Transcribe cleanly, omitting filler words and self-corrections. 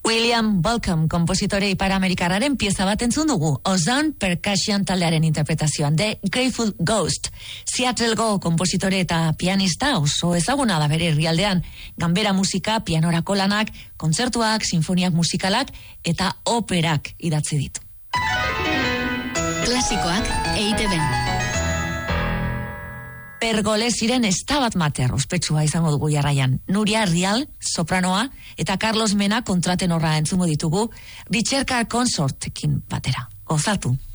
William Bolcom, kompositore ipar-amerikarraren pieza bat entzun dugu, Ozone Percussion taldearen interpretazioan, The Grateful Ghost. Seattlego kompositore eta pianista oso ezaguna da bere herrialdean, ganbera musika, pianorako lanak, kontzertuak, sinfoniak musikalak eta operak idatzi ditu. Klasikoak EITB. Pergolesiren Stabat Mater ospetsua izango dugu jarraian. Nuria Rial, sopranoa, eta Carlos Mena kontratenorra entzungo ditugu, Richard Carr Consortekin batera. Gozatu!